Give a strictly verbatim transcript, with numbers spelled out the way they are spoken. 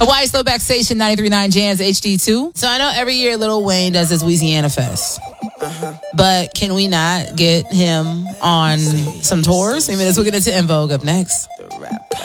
Hawaii Slowback Station, ninety-three point nine Jams H D two. So I know every year Lil Wayne does his Louisiana Fest. Uh-huh. But can we not get him on some tours? I mean, let's get into En Vogue up next.